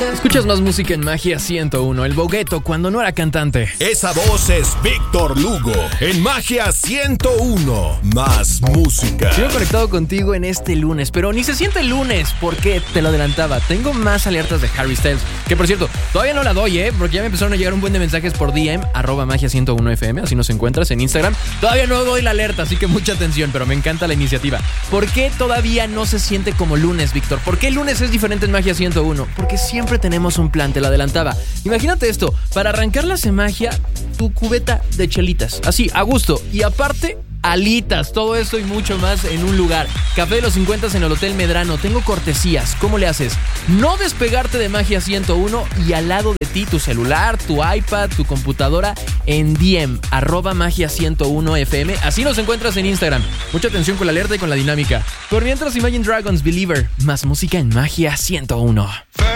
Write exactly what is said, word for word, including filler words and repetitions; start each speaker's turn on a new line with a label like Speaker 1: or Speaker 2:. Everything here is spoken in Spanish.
Speaker 1: Escuchas más música en Magia ciento uno. El Bogueto cuando no era cantante.
Speaker 2: Esa voz es Víctor Lugo en Magia ciento uno. Más música.
Speaker 1: Sigo conectado contigo en este lunes, pero ni se siente lunes porque te lo adelantaba. Tengo más alertas de Harry Styles, que por cierto, todavía no la doy, ¿eh? Porque ya me empezaron a llegar un buen de mensajes por D M, arroba magia ciento uno F M, así nos encuentras en Instagram. Todavía no doy la alerta, así que mucha atención, pero me encanta la iniciativa. ¿Por qué todavía no se siente como lunes, Víctor? ¿Por qué el lunes es diferente en Magia ciento uno? Porque siempre tenemos un plan, te lo adelantaba. Imagínate esto, para arrancar la semagia, tu cubeta de chelitas, así, a gusto. Y aparte, alitas, todo esto y mucho más en un lugar. Café de los cincuenta en el Hotel Medrano. Tengo cortesías. ¿Cómo le haces? No despegarte de Magia ciento uno y al lado de ti tu celular, tu iPad, tu computadora en D M, arroba Magia ciento uno F M. Así nos encuentras en Instagram. Mucha atención con la alerta y con la dinámica. Por mientras, Imagine Dragons, Believer. Más música en Magia ciento uno.